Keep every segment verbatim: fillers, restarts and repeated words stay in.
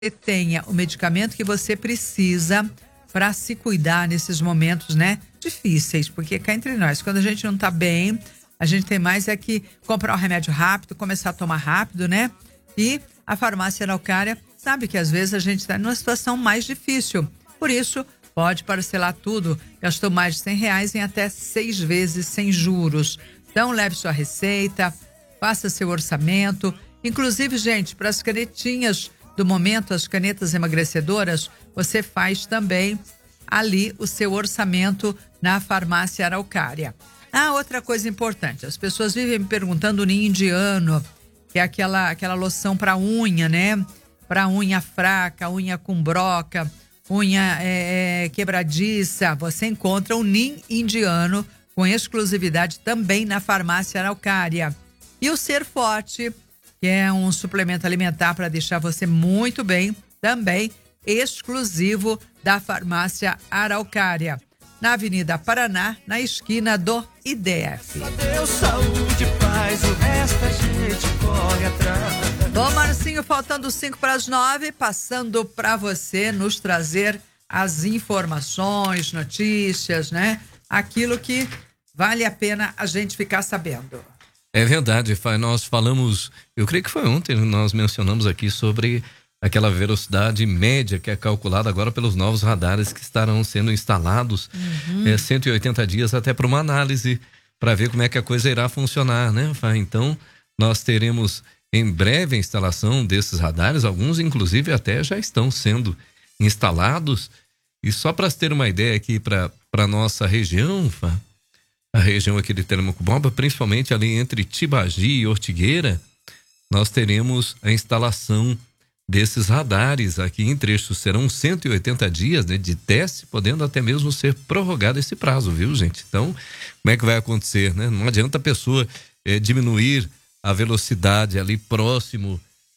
tenha o medicamento que você precisa para se cuidar nesses momentos, né, difíceis, porque cá entre nós, quando a gente não tá bem, a gente tem mais é que comprar um remédio rápido, começar a tomar rápido, né? E a farmácia Araucária sabe que às vezes a gente está numa situação mais difícil. Por isso, pode parcelar tudo. Gastou mais de cem reais em até seis vezes sem juros. Então, leve sua receita, faça seu orçamento. Inclusive, gente, para as canetinhas do momento, as canetas emagrecedoras, você faz também ali o seu orçamento na farmácia Araucária. Ah, outra coisa importante, as pessoas vivem me perguntando o ninho indiano, que é aquela, aquela loção para unha, né? Para unha fraca, unha com broca, unha é, quebradiça. Você encontra o ninho indiano com exclusividade também na farmácia Araucária. E o Ser Forte, que é um suplemento alimentar para deixar você muito bem, também exclusivo da farmácia Araucária, na Avenida Paraná, na esquina do I D F. Deus, saúde, paz, o resto a gente corre atrás. Bom, Marcinho, faltando cinco para as nove, passando para você nos trazer as informações, notícias, né? Aquilo que vale a pena a gente ficar sabendo. É verdade, nós falamos, eu creio que foi ontem, nós mencionamos aqui sobre aquela velocidade média que é calculada agora pelos novos radares que estarão sendo instalados, uhum. é, cento e oitenta dias até para uma análise, para ver como é que a coisa irá funcionar, né? Então, nós teremos em breve a instalação desses radares, alguns inclusive até já estão sendo instalados, e só para ter uma ideia aqui para a nossa região, Fá, a região aqui de Telemaco-Borba, principalmente ali entre Tibagi e Ortigueira, nós teremos a instalação desses radares aqui em trechos. Serão cento e oitenta dias, né, de teste, podendo até mesmo ser prorrogado esse prazo, viu, gente? Então, como é que vai acontecer, né? Não adianta a pessoa é, diminuir a velocidade ali próximo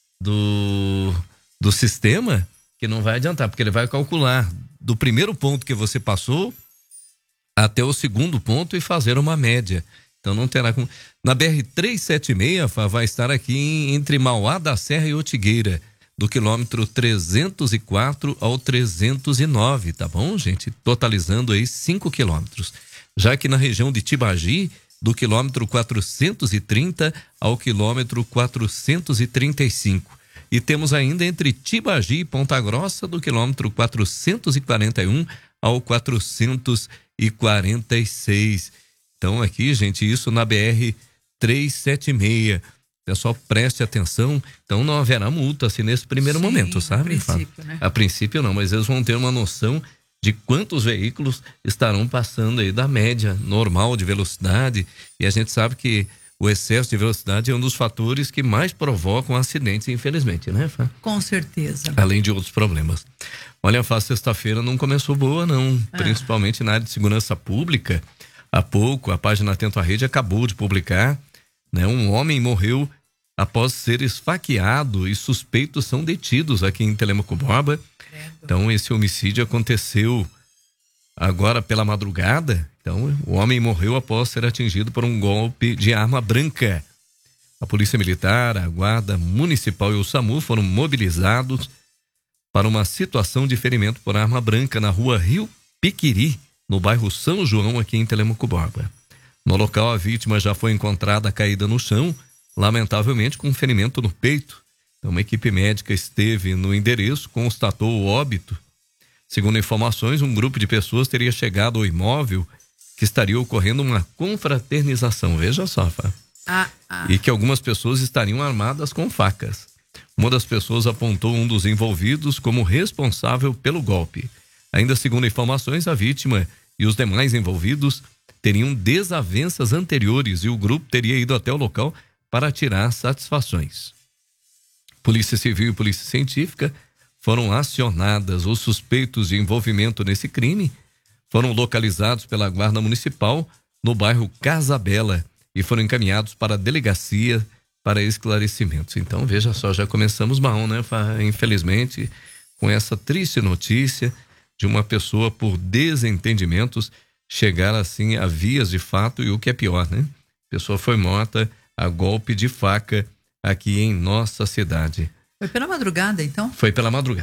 do, do sistema, que não vai adiantar, porque ele vai calcular do primeiro ponto que você passou até o segundo ponto e fazer uma média. Então não terá como. Na B R trezentos e setenta e seis, vai estar aqui entre Mauá da Serra e Ortigueira, do quilômetro trezentos e quatro ao trezentos e nove, tá bom, gente? Totalizando aí cinco quilômetros. Já que na região de Tibagi, do quilômetro quatrocentos e trinta ao quilômetro quatrocentos e trinta e cinco. E temos ainda entre Tibagi e Ponta Grossa, do quilômetro quatrocentos e quarenta e um ao quatrocentos e quarenta e seis. Então aqui, gente, isso na B R trezentos e setenta e seis. Pessoal, preste atenção. Então não haverá multa assim nesse primeiro Sim, momento, sabe? A princípio, né? A princípio não, mas eles vão ter uma noção de quantos veículos estarão passando aí da média normal de velocidade, e a gente sabe que o excesso de velocidade é um dos fatores que mais provocam acidentes, infelizmente, né, Fá? Com certeza. Além de outros problemas. Olha, a sexta-feira não começou boa, não. Ah. Principalmente na área de segurança pública. Há pouco, a página Atento à Rede acabou de publicar, né? Um homem morreu após ser esfaqueado e suspeitos são detidos aqui em Telemaco-Borba. Então, esse homicídio aconteceu agora pela madrugada. Então, o homem morreu após ser atingido por um golpe de arma branca. A Polícia Militar, a Guarda Municipal e o SAMU foram mobilizados para uma situação de ferimento por arma branca na rua Rio Piquiri, no bairro São João, aqui em Telemaco-Borba. No local, a vítima já foi encontrada caída no chão, lamentavelmente com um ferimento no peito. Então, uma equipe médica esteve no endereço, constatou o óbito. Segundo informações, um grupo de pessoas teria chegado ao imóvel que estaria ocorrendo uma confraternização. Veja só, Fá. Ah, ah. E que algumas pessoas estariam armadas com facas. Uma das pessoas apontou um dos envolvidos como responsável pelo golpe. Ainda segundo informações, a vítima e os demais envolvidos teriam desavenças anteriores e o grupo teria ido até o local para tirar satisfações. Polícia Civil e Polícia Científica foram acionadas. Os suspeitos de envolvimento nesse crime foram localizados pela Guarda Municipal no bairro Casabela e foram encaminhados para a delegacia para esclarecimentos. Então, veja só, já começamos mal, né? Infelizmente, com essa triste notícia de uma pessoa por desentendimentos chegar assim a vias de fato, e o que é pior, né? A pessoa foi morta a golpe de faca aqui em nossa cidade. Foi pela madrugada, então? Foi pela madrugada.